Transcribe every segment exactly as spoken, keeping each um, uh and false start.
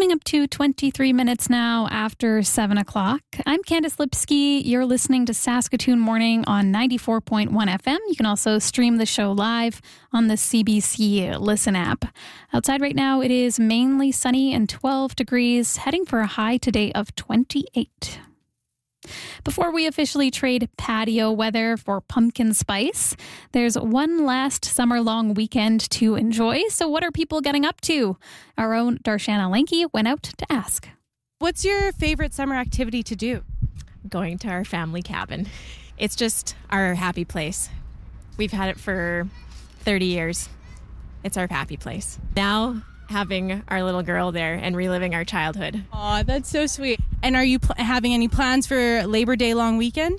Coming up to twenty-three minutes now after seven o'clock. I'm Candace Lipsky. You're listening to Saskatoon Morning on ninety-four point one F M. You can also stream the show live on the C B C Listen app. Outside right now, it is mainly sunny and twelve degrees, heading for a high today of twenty-eight. Before we officially trade patio weather for pumpkin spice, there's one last summer-long weekend to enjoy. So what are people getting up to? Our own Darshana Lanky went out to ask. What's your favorite summer activity to do? Going to our family cabin. It's just our happy place. We've had it for thirty years. It's our happy place. Now, having our little girl there and reliving our childhood. Aw, that's so sweet. And are you pl- having any plans for Labor Day long weekend?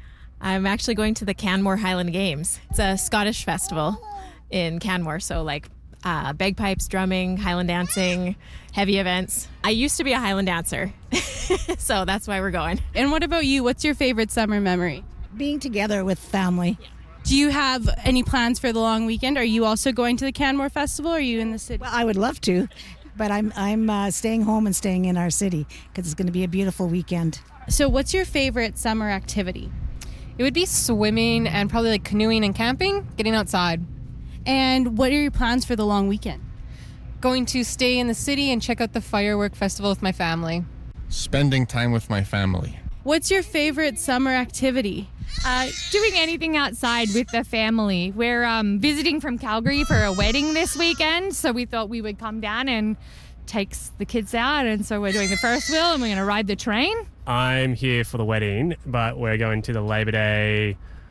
I'm actually going to the Canmore Highland Games. It's a Scottish festival in Canmore, so like uh, bagpipes, drumming, Highland dancing, heavy events. I used to be a Highland dancer, so that's why we're going. And what about you? What's your favorite summer memory? Being together with family. Yeah. Do you have any plans for the long weekend? Are you also going to the Canmore Festival, or are you in the city? Well, I would love to, but I'm I'm uh, staying home and staying in our city because it's going to be a beautiful weekend. So what's your favorite summer activity? It would be swimming and probably like canoeing and camping, getting outside. And what are your plans for the long weekend? Going to stay in the city and check out the firework festival with my family. Spending time with my family. What's your favorite summer activity? Uh, doing anything outside with the family. We're um, visiting from Calgary for a wedding this weekend, so we thought we would come down and take the kids out, and so we're doing the first wheel and we're going to ride the train. I'm here for the wedding, but we're going to the Labor Day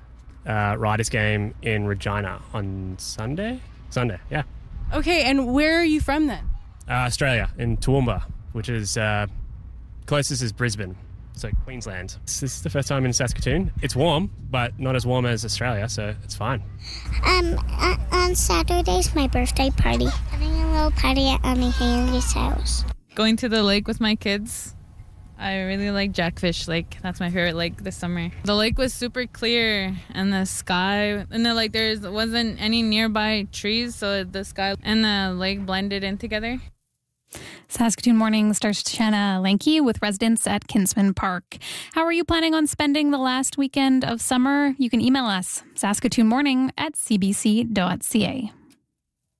uh, Riders game in Regina on Sunday. Sunday, yeah. Okay, and where are you from then? Uh, Australia, in Toowoomba, which is uh, closest is Brisbane. So Queensland. This is the first time in Saskatoon. It's warm, but not as warm as Australia, so it's fine. Um, uh, on Saturday's my birthday party. Having a little party at Annie Haley's house. Going to the lake with my kids. I really like Jackfish Lake. That's my favorite lake this summer. The lake was super clear, and the sky, and the like, there wasn't any nearby trees, so the sky and the lake blended in together. Saskatoon Morning starts Shanna Lanky with residents at Kinsman Park. How are you planning on spending the last weekend of summer? You can email us, saskatoonmorning at c b c dot c a.